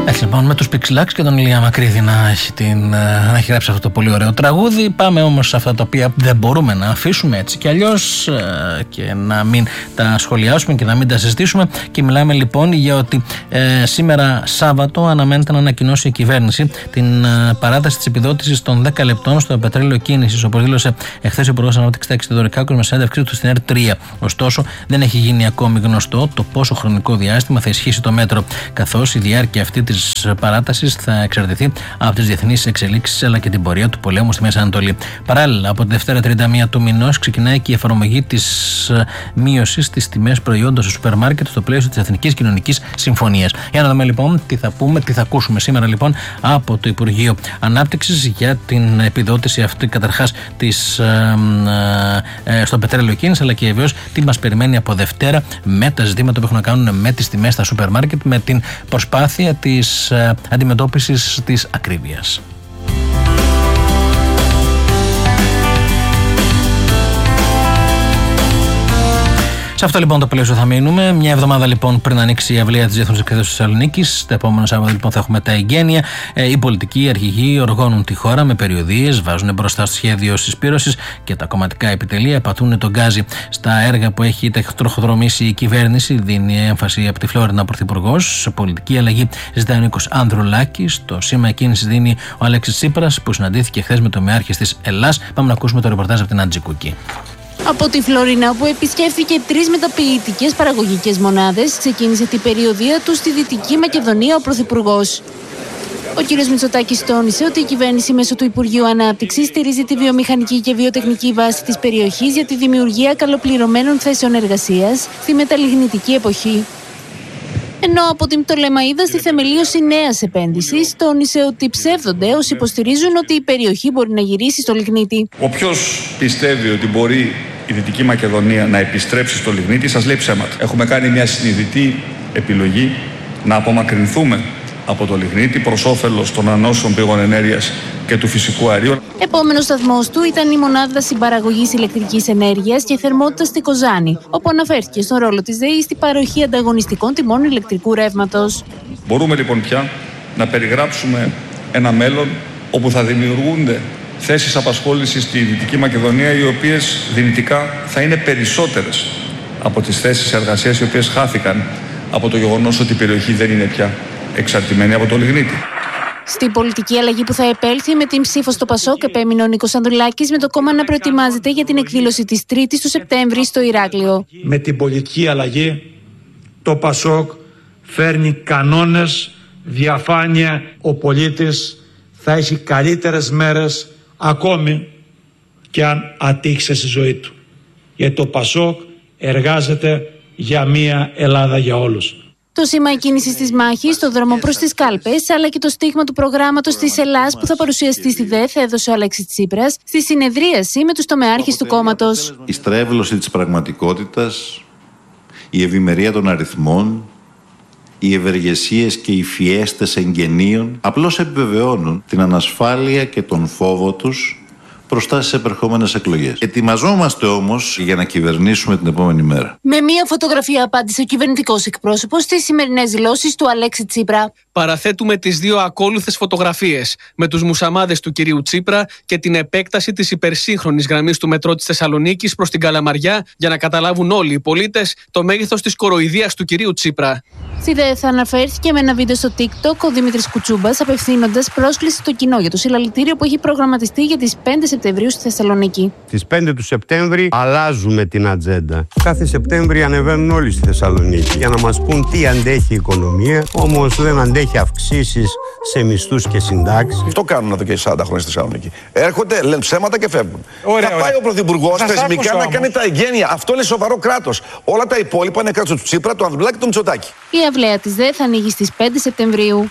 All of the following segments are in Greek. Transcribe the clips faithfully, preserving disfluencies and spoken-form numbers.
Έτσι λοιπόν, με τους Πιξιλάκης και τον Ηλία Μακρύδη να έχει, την, να έχει γράψει αυτό το πολύ ωραίο τραγούδι. Πάμε όμως σε αυτά τα οποία δεν μπορούμε να αφήσουμε έτσι κι αλλιώς και να μην τα σχολιάσουμε και να μην τα συζητήσουμε. Και μιλάμε λοιπόν για ότι ε, σήμερα Σάββατο αναμένεται να ανακοινώσει η κυβέρνηση την ε, παράταση της επιδότησης των δέκα λεπτών στο πετρέλαιο κίνησης, όπως δήλωσε εχθές ο Υπουργός Ανάπτυξης Τάκης Θεοδωρικάκος με συνέντευξή του στην Ερ τρία. Ωστόσο, δεν έχει γίνει ακόμη γνωστό το πόσο χρονικό διάστημα θα ισχύσει το μέτρο, καθώς η διάρκεια αυτή της παράτασης θα εξαρτηθεί από τις διεθνείς εξελίξεις αλλά και την πορεία του πολέμου στη Μέση Ανατολή. Παράλληλα, από τη Δευτέρα τριάντα μία του μηνός ξεκινάει και η εφαρμογή της μείωσης στις τιμές προϊόντων στο σούπερ μάρκετ στο πλαίσιο της Εθνικής Κοινωνικής Συμφωνίας. Για να δούμε λοιπόν τι θα πούμε, τι θα ακούσουμε σήμερα λοιπόν από το Υπουργείο Ανάπτυξης για την επιδότηση αυτή καταρχάς της, ε, ε, στο πετρέλαιο κίνηση, αλλά και βεβαίως τι μας περιμένει από Δευτέρα με τα ζητήματα που έχουν να κάνουν με τις τιμές στα σούπερ μάρκετ, με την προσπάθεια της ε, αντιμετώπισης της ακρίβειας. Σε αυτό λοιπόν το πλαίσιο θα μείνουμε. Μια εβδομάδα λοιπόν πριν ανοίξει η αυλαία της Διεθνούς Εκδήλωσης της Θεσσαλονίκης. Τα επόμενα Σάββατα λοιπόν θα έχουμε τα εγγένεια. Ε, οι πολιτικοί αρχηγοί οργώνουν τη χώρα με περιοδίες, βάζουν μπροστά στο σχέδιο συσπήρωσης και τα κομματικά επιτελεία πατούν τον γκάζι στα έργα που έχει τροχοδρομήσει η κυβέρνηση. Δίνει έμφαση από τη Φλόρινα ο Πρωθυπουργός. Πολιτική αλλαγή ζητάει ο Νίκος Ανδρουλάκης. Το σήμα κίνηση δίνει ο Αλέξης Τσίπρας, που συναντήθηκε χθες με το μεάρχη της Ελλάς. Πάμε να ακούσουμε το ρεπορτάζ από την Ατζικούκη. Από τη Φλόρινα, που επισκέφθηκε τρεις μεταποιητικές παραγωγικές μονάδες, ξεκίνησε την περιοδεία του στη Δυτική Μακεδονία ο Πρωθυπουργός. Ο κ. Μητσοτάκης τόνισε ότι η κυβέρνηση μέσω του Υπουργείου Ανάπτυξης στηρίζει τη βιομηχανική και βιοτεχνική βάση της περιοχής για τη δημιουργία καλοπληρωμένων θέσεων εργασίας στη μεταλλιγνητική εποχή. Ενώ από την Πτολεμαΐδα στη θεμελίωση νέας επένδυσης, τόνισε ότι ψεύδονται όσοι υποστηρίζουν ότι η περιοχή μπορεί να γυρίσει στο λιγνίτη. Όποιος πιστεύει ότι μπορεί η Δυτική Μακεδονία να επιστρέψει στο λιγνίτη, σας λέει ψέματα. Έχουμε κάνει μια συνειδητή επιλογή να απομακρυνθούμε από το λιγνίτη προς όφελος των ανανεώσιμων πηγών ενέργειας και του φυσικού αερίου. Επόμενος σταθμός του ήταν η μονάδα συμπαραγωγής ηλεκτρικής ενέργειας και θερμότητας στη Κοζάνη, όπου αναφέρθηκε στον ρόλο της ΔΕΗ στην παροχή ανταγωνιστικών τιμών ηλεκτρικού ρεύματος. Μπορούμε λοιπόν πια να περιγράψουμε ένα μέλλον όπου θα δημιουργούνται θέσεις απασχόλησης στη Δυτική Μακεδονία, οι οποίες δυνητικά θα είναι περισσότερες από τις θέσεις εργασίας οι οποίες χάθηκαν από το γεγονός ότι η περιοχή δεν είναι πια εξαρτημένη από το λιγνίτη. Στην πολιτική αλλαγή που θα επέλθει με την ψήφο στο Πασόκ, επέμεινε ο Νίκος Ανδρουλάκης, με το κόμμα να προετοιμάζεται για την εκδήλωση της Τρίτης του Σεπτέμβρη στο Ηράκλειο. Με την πολιτική αλλαγή, το Πασόκ φέρνει κανόνες, διαφάνεια. Ο πολίτης θα έχει καλύτερες μέρες, ακόμη και αν ατύχησε στη ζωή του. Γιατί το Πασόκ εργάζεται για μια Ελλάδα για όλους. Το σήμα κίνησης της μάχης στο δρόμο προς τις κάλπες, αλλά και το στίγμα του προγράμματος της Ελλάς που θα παρουσιαστεί στη ΔΕΘ, έδωσε ο Αλέξης Τσίπρας στη συνεδρίαση με τους τομεάρχες του κόμματος. Η στρέβλωση της πραγματικότητας, η ευημερία των αριθμών, οι ευεργεσίες και οι φιέστες εγγενείων απλώς επιβεβαιώνουν την ανασφάλεια και τον φόβο τους μπροστά στις επερχόμενες εκλογές. Ετοιμαζόμαστε όμως για να κυβερνήσουμε την επόμενη μέρα. Με μία φωτογραφία απάντησε ο κυβερνητικός εκπρόσωπος στις σημερινές δηλώσεις του Αλέξη Τσίπρα. Παραθέτουμε τις δύο ακόλουθες φωτογραφίες με τους μουσαμάδες του κυρίου Τσίπρα και την επέκταση της υπερσύγχρονης γραμμής του μετρό της Θεσσαλονίκης προς την Καλαμαριά, για να καταλάβουν όλοι οι πολίτες το μέγεθος της κοροϊδίας του κυρίου Τσίπρα. Στη ΔΕΘ αναφέρθηκε με ένα βίντεο στο TikTok ο Δημήτρης Κουτσούμπας, απευθύνοντας πρόσκληση στο κοινό για το συλλαλητήριο που έχει προγραμματιστεί για τις πέντε Σεπτεμβρίου στη Θεσσαλονίκη. Στις πέντε του Σεπτέμβρη αλλάζουμε την ατζέντα. Κάθε Σεπτέμβρη ανεβαίνουν όλοι στη Θεσσαλονίκη για να μας πούν τι αντέχει η οικονομία, όμως δεν αντέχει αυξήσεις σε μισθούς και συντάξεις. Αυτό κάνουν εδώ και σαράντα χρόνια στη Θεσσαλονίκη. Έρχονται, λένε ψέματα και φεύγουν. Ωραία, θα ωραία. πάει ο Πρωθυπουργός θεσμικά να όμως. κάνει τα εγγένεια. Αυτό είναι σοβαρό κράτος. Όλα τα υπόλοιπα είναι κράτος του Τσίπρα, του Ανδρουλάκη και του Μητσοτάκη. Η αυλαία της ΔΕΘ ανοίγει στις πέντε Σεπτεμβρίου.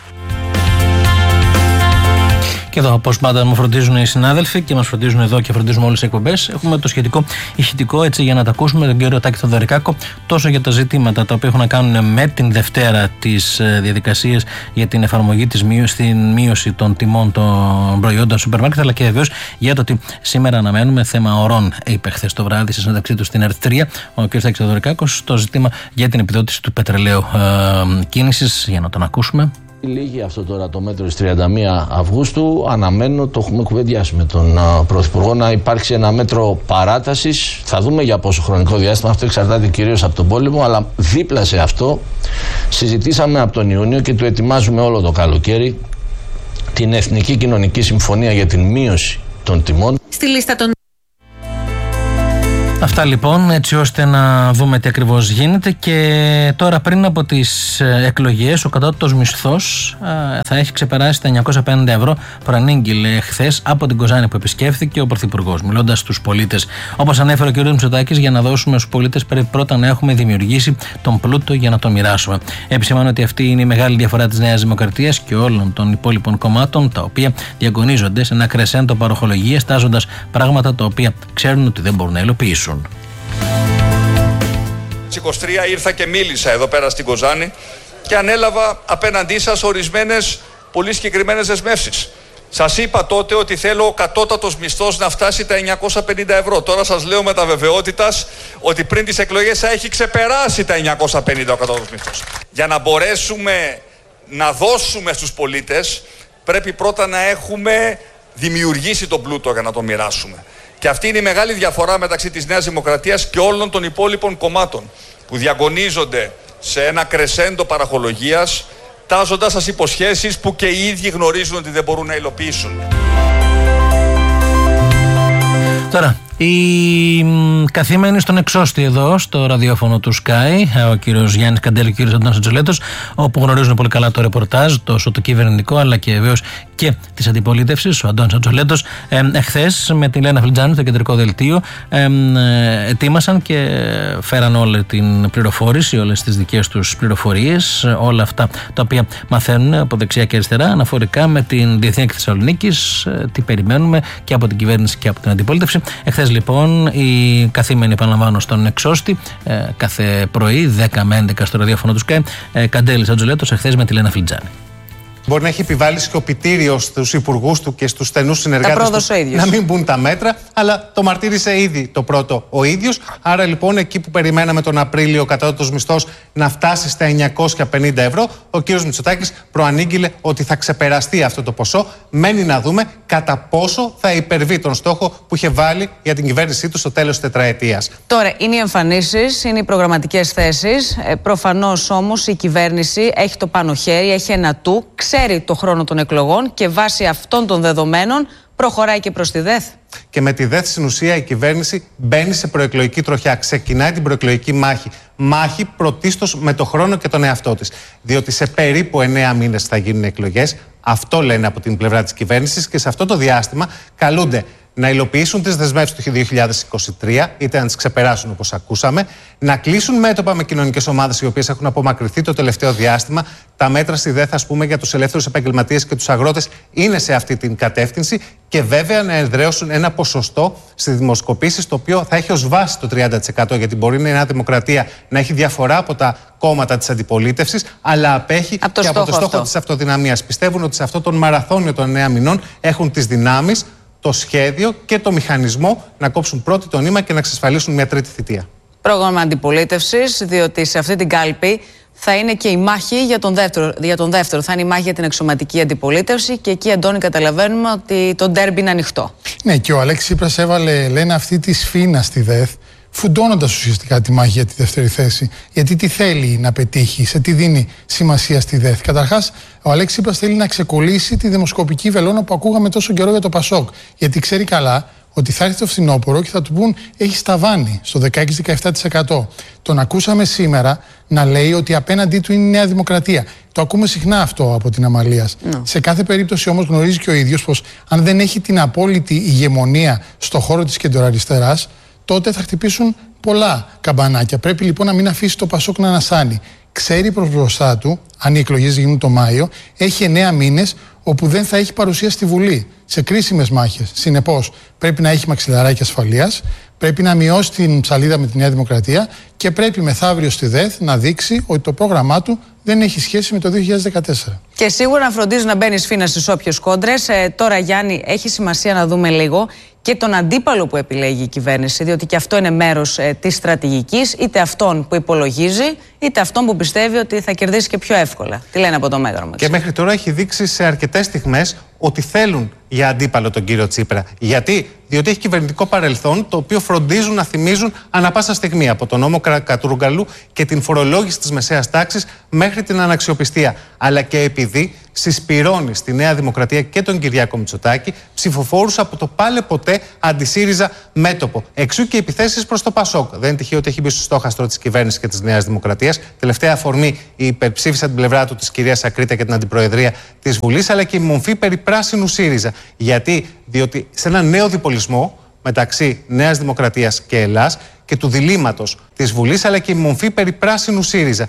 Και εδώ, όπως πάντα, μου φροντίζουν οι συνάδελφοι και μας φροντίζουν εδώ και φροντίζουμε όλες τις εκπομπές. Έχουμε το σχετικό ηχητικό, έτσι, για να τα ακούσουμε, τον κύριο Τάκη Θεοδωρικάκο, τόσο για τα ζητήματα τα οποία έχουν να κάνουν με την Δευτέρα τις διαδικασίες για την εφαρμογή της μείωση, στην μείωση των τιμών των προϊόντων σούπερ μάρκετ, αλλά και βεβαίως για το ότι σήμερα αναμένουμε θέμα ορών. Είπε χθες το βράδυ στη συνέντευξή του στην Ερ τρία ο κ. Τάκης Θεοδωρικάκος το ζήτημα για την επιδότηση του πετρελαίου ε, κίνησης. Για να τον ακούσουμε. Λύγει αυτό τώρα το μέτρο της τριάντα μία Αυγούστου. Αναμένω, το έχουμε κουβεντιάσει με τον uh, Πρωθυπουργό, να υπάρξει ένα μέτρο παράτασης. Θα δούμε για πόσο χρονικό διάστημα. Αυτό εξαρτάται κυρίως από τον πόλεμο. Αλλά δίπλα σε αυτό συζητήσαμε από τον Ιούνιο και το ετοιμάζουμε όλο το καλοκαίρι την Εθνική Κοινωνική Συμφωνία για την μείωση των τιμών. Στη λίστα των Αυτά λοιπόν, έτσι ώστε να δούμε τι ακριβώς γίνεται. Και τώρα, πριν από τις εκλογές, ο κατώτατος μισθός θα έχει ξεπεράσει τα εννιακόσια πενήντα ευρώ, προανήγγειλε χθες από την Κοζάνη που επισκέφθηκε ο Πρωθυπουργός, μιλώντας στους πολίτες. Όπως ανέφερε ο κ. Μητσοτάκης, για να δώσουμε στους πολίτες πρέπει πρώτα να έχουμε δημιουργήσει τον πλούτο για να το μοιράσουμε. Επισημάνω ότι αυτή είναι η μεγάλη διαφορά της Νέας Δημοκρατίας και όλων των υπόλοιπων κομμάτων, τα οποία διαγωνίζονται σε ένα κρεσέντο παροχολογίες, τάζοντας πράγματα τα οποία ξέρουν ότι δεν μπορούν να υλοποιήσουν. Στις είκοσι τρία ήρθα και μίλησα εδώ πέρα στην Κοζάνη και ανέλαβα απέναντί σας ορισμένες πολύ συγκεκριμένες δεσμεύσεις. Σας είπα τότε ότι θέλω ο κατώτατος μισθός να φτάσει τα εννιακόσια πενήντα ευρώ. Τώρα σας λέω με τα βεβαιότητας ότι πριν τις εκλογές θα έχει ξεπεράσει τα εννιακόσια πενήντα ο κατώτατος μισθός. Για να μπορέσουμε να δώσουμε στους πολίτες πρέπει πρώτα να έχουμε δημιουργήσει τον πλούτο για να τον μοιράσουμε. Και αυτή είναι η μεγάλη διαφορά μεταξύ της Νέας Δημοκρατίας και όλων των υπόλοιπων κομμάτων που διαγωνίζονται σε ένα κρεσέντο παραχολογίας, τάζοντας σας υποσχέσεις που και οι ίδιοι γνωρίζουν ότι δεν μπορούν να υλοποιήσουν. Τώρα, οι καθήμενοι στον εξώστη εδώ, στο ραδιόφωνο του Sky, ο κύριος Γιάννης Καντέλη και ο κύριος Αντώνης Ατσολέτος, όπου γνωρίζουν πολύ καλά το ρεπορτάζ, τόσο το κυβερνητικό αλλά και βεβαίως και της αντιπολίτευσης, ο Αντώνης Ατσολέτος, ε, εχθές με την Λένα Φλιτζάνη στο κεντρικό δελτίο ε, ε, ετοίμασαν και φέραν όλη την πληροφόρηση, όλες τις δικές τους πληροφορίες, όλα αυτά τα οποία μαθαίνουν από δεξιά και αριστερά αναφορικά με την Διεθνή Έκθεση Θεσσαλονίκης, ε, τι περιμένουμε και από την κυβέρνηση και από την αντιπολίτευση. Εχθές λοιπόν οι καθήμενοι, επαναλαμβάνω, στον εξώστη ε, κάθε πρωί δέκα με έντεκα στο ραδιόφωνο του Sky, ε, Καντέλης Ατζολέτος, εχθές με τη Λένα Φλιτζάνη. Μπορεί να έχει επιβάλει σκοπιτήριο στους υπουργούς του και στους στενούς συνεργάτες του να μην μπουν τα μέτρα, αλλά το μαρτύρησε ήδη το πρώτο ο ίδιος. Άρα λοιπόν, εκεί που περιμέναμε τον Απρίλιο ο κατώτατος μισθός να φτάσει στα εννιακόσια πενήντα ευρώ, ο κύριος Μητσοτάκης προανήγγειλε ότι θα ξεπεραστεί αυτό το ποσό. Μένει να δούμε κατά πόσο θα υπερβεί τον στόχο που είχε βάλει για την κυβέρνησή του στο τέλος της τετραετίας. Τώρα, είναι οι εμφανίσεις, είναι οι προγραμματικές θέσεις. Ε, προφανώς όμως η κυβέρνηση έχει το πάνω χέρι, έχει ένα του. Ξέρει το χρόνο των εκλογών και βάσει αυτών των δεδομένων προχωράει και προς τη ΔΕΘ. Και με τη ΔΕΘ στην ουσία η κυβέρνηση μπαίνει σε προεκλογική τροχιά. Ξεκινάει την προεκλογική μάχη. Μάχη πρωτίστως με το χρόνο και τον εαυτό της. Διότι σε περίπου εννέα μήνες θα γίνουν εκλογές. Αυτό λένε από την πλευρά της κυβέρνησης και σε αυτό το διάστημα καλούνται να υλοποιήσουν τις δεσμεύσεις του δύο χιλιάδες είκοσι τρία, είτε να τις ξεπεράσουν όπως ακούσαμε, να κλείσουν μέτωπα με κοινωνικές ομάδες οι οποίες έχουν απομακρυνθεί το τελευταίο διάστημα. Τα μέτρα στη ΔΕΘ, ας πούμε, για τους ελεύθερους επαγγελματίες και τους αγρότες είναι σε αυτή την κατεύθυνση και βέβαια να εδραίωσουν ένα ποσοστό στις δημοσκοπήσεις το οποίο θα έχει ως βάση το τριάντα τοις εκατό, γιατί μπορεί η Νέα Δημοκρατία να έχει διαφορά από τα κόμματα της αντιπολίτευσης, αλλά απέχει από το και από το στόχο αυτό της αυτοδυναμίας. Πιστεύουν ότι σε αυτό τον μαραθώνιο των εννέα μηνών έχουν τις δυνάμεις, το σχέδιο και το μηχανισμό να κόψουν πρώτη το νήμα και να εξασφαλίσουν μια τρίτη θητεία. Πρόγραμμα αντιπολίτευσης, διότι σε αυτή την κάλπη θα είναι και η μάχη για τον δεύτερο. Για τον δεύτερο. Θα είναι η μάχη για την εξωματική αντιπολίτευση και εκεί, Αντώνη, καταλαβαίνουμε ότι το ντέρμπι είναι ανοιχτό. Ναι, και ο Αλέξης Τσίπρας έβαλε, λένε, αυτή τη σφήνα στη ΔΕΘ, φουντώνοντας ουσιαστικά τη μάχη για τη δεύτερη θέση. Γιατί τι θέλει να πετύχει, σε τι δίνει σημασία στη ΔΕΘ. Καταρχάς, ο Αλέξης Τσίπρας θέλει να ξεκολλήσει τη δημοσκοπική βελόνα που ακούγαμε τόσο καιρό για το Πασόκ. Γιατί ξέρει καλά ότι θα έρθει το φθινόπωρο και θα του πούν έχει ταβάνι στο δεκαέξι με δεκαεπτά τοις εκατό. Τον ακούσαμε σήμερα να λέει ότι απέναντί του είναι η Νέα Δημοκρατία. Το ακούμε συχνά αυτό από την Αμαλίας. No. Σε κάθε περίπτωση όμως γνωρίζει και ο ίδιος πως αν δεν έχει την απόλυτη ηγεμονία στο χώρο της κεντροαριστεράς, τότε θα χτυπήσουν πολλά καμπανάκια. Πρέπει λοιπόν να μην αφήσει το Πασόκ να ανασάνει. Ξέρει προς μπροστά του, αν οι εκλογές γίνουν το Μάιο, έχει εννέα μήνες όπου δεν θα έχει παρουσία στη Βουλή σε κρίσιμες μάχες. Συνεπώς, πρέπει να έχει μαξιλαράκι ασφαλείας, πρέπει να μειώσει την ψαλίδα με τη Νέα Δημοκρατία και πρέπει μεθαύριο στη ΔΕΘ να δείξει ότι το πρόγραμμά του δεν έχει σχέση με το δύο χιλιάδες δεκατέσσερα. Και σίγουρα να φροντίζει να μπαίνει σφήνα στις όποιες κόντρες. Ε, τώρα, Γιάννη, έχει σημασία να δούμε λίγο και τον αντίπαλο που επιλέγει η κυβέρνηση, διότι και αυτό είναι μέρος ε, της στρατηγικής, είτε αυτόν που υπολογίζει, είτε αυτόν που πιστεύει ότι θα κερδίσει και πιο εύκολα. Τι λένε από το μέτρο μας. Και μέχρι τώρα έχει δείξει σε αρκετές στιγμές ότι θέλουν για αντίπαλο τον κύριο Τσίπρα. Γιατί? Διότι έχει κυβερνητικό παρελθόν, το οποίο φροντίζουν να θυμίζουν ανά πάσα στιγμή, από τον νόμο Κατρούγκαλου και την φορολόγηση της μεσαίας τάξης μέχρι την αναξιοπιστία. Αλλά και επειδή συσπυρώνει στη Νέα Δημοκρατία και τον Κυριάκο Μητσοτάκη ψηφοφόρους από το πάλε ποτέ αντισύριζα μέτωπο. Εξού και επιθέσεις προς το Πασόκ. Δεν είναι τυχαίο ότι έχει μπει στο στόχαστρο της κυβέρνησης και της Νέας Δημοκρατίας. Τελευταία αφορμή υπερψήφισε την πλευρά του της κυρίας Ακρίτα και την αντιπροεδρία της Βουλής, αλλά και η μομφή περί πράσινου ΣΥΡΙΖΑ. Γιατί? Διότι σε ένα νέο διπολισμό μεταξύ Νέας Δημοκρατίας και Ελλάς και του διλήμματος της Βουλής, αλλά και η μομφή περί πράσινου ΣΥΡΙΖΑ.